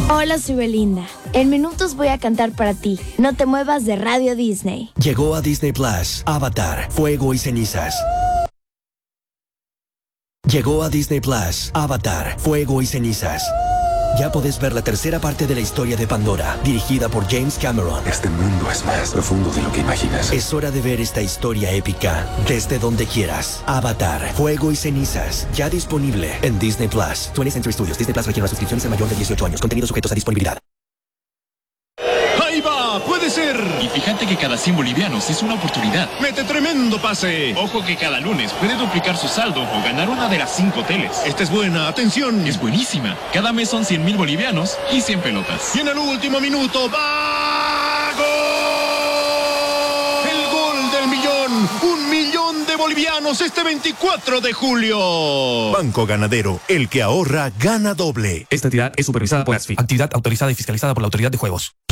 Hola, soy Belinda. En minutos voy a cantar para ti. No te muevas de Radio Disney. Llegó a Disney Plus, Avatar, Fuego y Cenizas. Llegó a Disney Plus, Avatar, Fuego y Cenizas. Ya podés ver la tercera parte de la historia de Pandora, dirigida por James Cameron. Este mundo es más profundo de lo que imaginas. Es hora de ver esta historia épica desde donde quieras. Avatar, Fuego y Cenizas, ya disponible en Disney Plus. 20th Century Studios. Disney Plus requiere una suscripción de mayor de 18 años. Contenidos sujetos a disponibilidad. ¡Ahí va! ¡Puede ser! Y fíjate que cada 100 bolivianos es una oportunidad. ¡Mete tremendo pase! Ojo que cada lunes puede duplicar su saldo o ganar una de las 5 teles. Esta es buena, atención. Es buenísima. Cada mes son 100,000 bolivianos y 100 pelotas. Y en el último minuto, ¡va! ¡Gol! ¡El gol del millón! ¡1 millón de bolivianos este 24 de julio! Banco Ganadero, el que ahorra, gana doble. Esta entidad es supervisada por ASFI, actividad autorizada y fiscalizada por la Autoridad de Juegos.